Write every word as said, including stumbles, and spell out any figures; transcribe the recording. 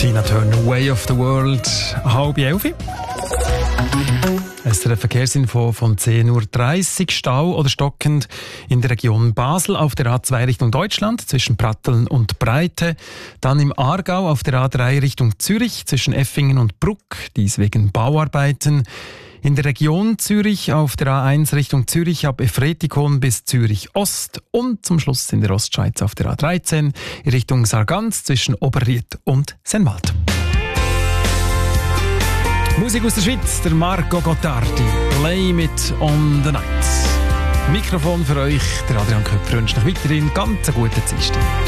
Tina Turner, Way of the World, halb elf. Es ist eine Verkehrsinfo von zehn Uhr dreißig. Stau oder stockend in der Region Basel auf der A zwei Richtung Deutschland zwischen Pratteln und Breite. Dann im Aargau auf der A drei Richtung Zürich zwischen Effingen und Bruck, dies wegen Bauarbeiten. In der Region Zürich auf der A eins Richtung Zürich ab Efretikon bis Zürich Ost und zum Schluss in der Ostschweiz auf der A dreizehn in Richtung Sargans zwischen Oberried und Sennwald. Musik aus der Schweiz, der Marco Gottardi, Play mit On the Night. Mikrofon für euch, der Adrian Köpfer, wünscht euch weiterhin ganz eine gute Zeit.